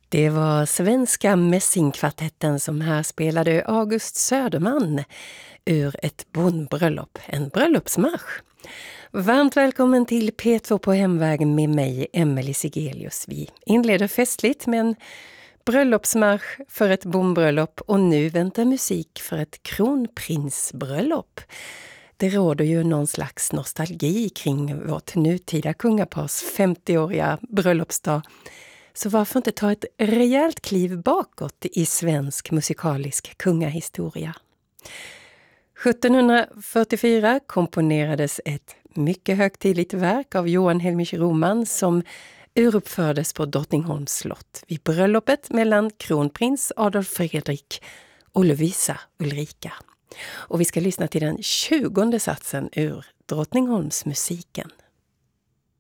Det var svenska mässingkvartetten som här spelade August Söderman ur ett bondbröllop, en bröllopsmarsch. Varmt välkommen till P2 på hemvägen med mig, Emelie Sigelius. Vi inleder festligt med en bröllopsmarsch för ett bondbröllop och nu väntar musik för ett kronprinsbröllop. Det råder ju någon slags nostalgi kring vårt nutida kungapars 50-åriga bröllopsdag. Så varför inte ta ett rejält kliv bakåt i svensk musikalisk kungahistoria? 1744 komponerades ett mycket högtidligt verk av Johan Helmich Roman som uruppfördes på Drottningholms slott vid bröllopet mellan kronprins Adolf Fredrik och Lovisa Ulrika. Och vi ska lyssna till den 20:e satsen ur Drottningholms musiken.